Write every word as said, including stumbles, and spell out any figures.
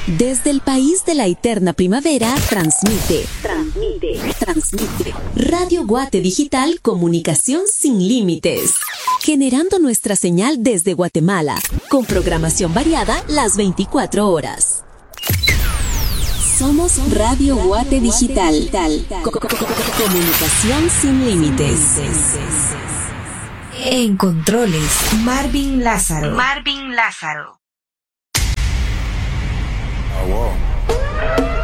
Desde el país de la eterna primavera, transmite, transmite, transmite. Radio Guate Digital, comunicación sin límites. Generando nuestra señal desde Guatemala, con programación variada las veinticuatro horas. Somos Radio Guate Digital. Comunicación sin límites. En controles, Marvin Lázaro. Marvin Lázaro. Oh, wow.